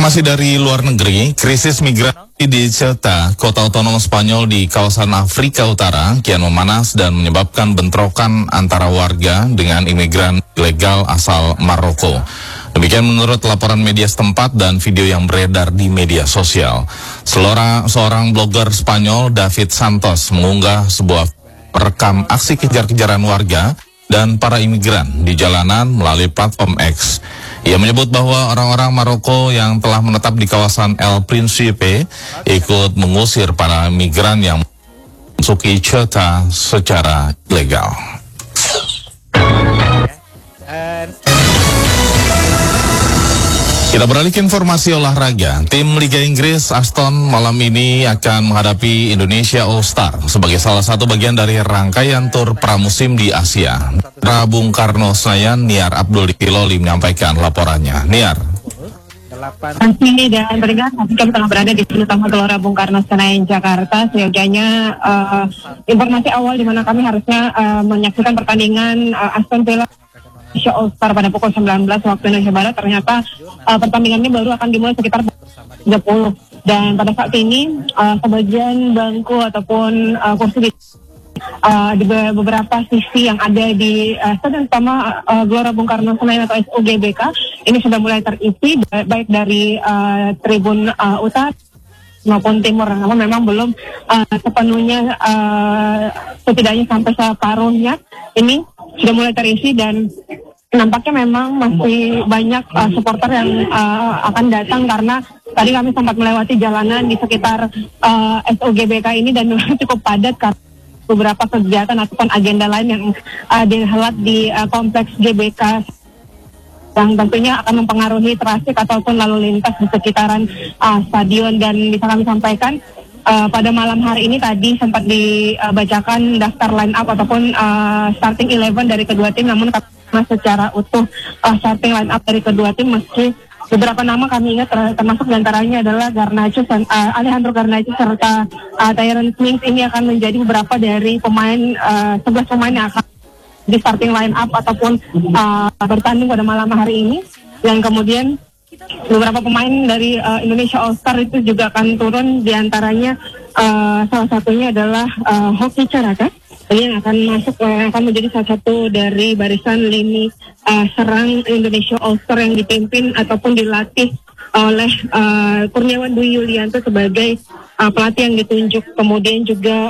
Informasi dari luar negeri, krisis migrasi di Ceuta, kota otonom Spanyol di kawasan Afrika Utara, kian memanas dan menyebabkan bentrokan antara warga dengan imigran ilegal asal Maroko. Demikian menurut laporan media setempat dan video yang beredar di media sosial. Seorang blogger Spanyol, David Santos, mengunggah sebuah perekam aksi kejar-kejaran warga dan para imigran di jalanan melalui platform X. Ia menyebut bahwa orang-orang Maroko yang telah menetap di kawasan El Príncipe ikut mengusir para migran yang memasuki Ceuta secara ilegal. Kita beralih ke informasi olahraga. Tim Liga Inggris Aston malam ini akan menghadapi Indonesia All Star sebagai salah satu bagian dari rangkaian tur pramusim di Asia. Bung Karno Senayan, Niar Abdul Piloli menyampaikan laporannya. Niar. Ini dan beringat, kami telah berada di utama Gelora Bung Karno Senayan Jakarta. Seyogianya informasi awal di mana kami harusnya menyaksikan pertandingan Aston Villa All Star pada pukul 19 waktu Indonesia Barat. Ternyata pertandingan ini baru akan dimulai sekitar 30. Dan pada saat ini sebagian bangku ataupun kursi di beberapa sisi yang ada di stadion utama Gelora Bung Karno Senayan atau SUGBK ini sudah mulai terisi, baik dari tribun utara maupun timur. Namun memang belum sepenuhnya, setidaknya sampai separuhnya ini sudah mulai terisi, dan nampaknya memang masih banyak supporter yang akan datang, karena tadi kami sempat melewati jalanan di sekitar SUGBK ini dan memang cukup padat karena beberapa kegiatan ataupun agenda lain yang dihelat di kompleks GBK yang tentunya akan mempengaruhi trafik ataupun lalu lintas di sekitaran stadion. Dan bisa kami sampaikan pada malam hari ini tadi sempat dibacakan daftar line up ataupun starting 11 dari kedua tim, namun secara utuh starting line up dari kedua tim, meski beberapa nama kami ingat termasuk diantaranya adalah Garnacho, Alejandro Garnacho serta Tyrone Mings. Ini akan menjadi beberapa dari pemain 11 pemain yang akan di starting line up ataupun bertanding pada malam hari ini. Dan kemudian beberapa pemain dari Indonesia All Star itu juga akan turun, diantaranya salah satunya adalah Hoki Caraka yang akan masuk, akan menjadi salah satu dari barisan lini serang Indonesia All Star yang dipimpin ataupun dilatih oleh Kurniawan Dwi Yulianto sebagai pelatih yang ditunjuk. Kemudian juga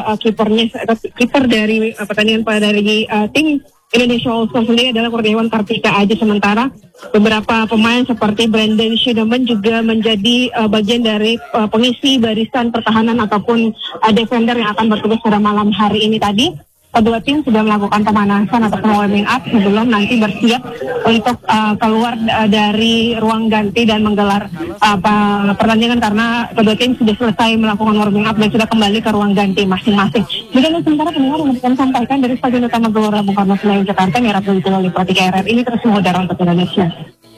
kiper dari pertandingan dari tim Indonesia All Star sendiri adalah Kurniawan Kartika Aji. Sementara beberapa pemain seperti Brandon Schideman juga menjadi bagian dari pengisi barisan pertahanan ataupun defender yang akan bertugas pada malam hari ini. Tadi kedua tim sudah melakukan pemanasan ataupun warming up sebelum nanti bersiap untuk keluar dari ruang ganti dan menggelar pertandingan, karena kedua tim sudah selesai melakukan warming up dan sudah kembali ke ruang ganti masing-masing. Demikian sementara pendengar yang kami sampaikan dari stadion utama Gelora Bung Karno Senayan Jakarta. Niar Abdul Piloli, Pelatih RRI, ini terus mengudara untuk Indonesia.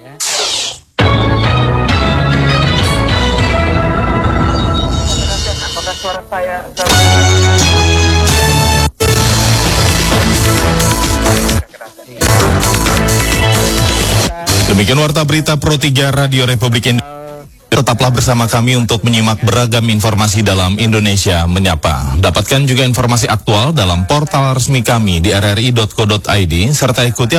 Apakah suara saya? Demikian warta berita Pro 3 Radio Republik Indonesia. Tetaplah bersama kami untuk menyimak beragam informasi dalam Indonesia Menyapa. Dapatkan juga informasi aktual dalam portal resmi kami di rri.co.id serta ikuti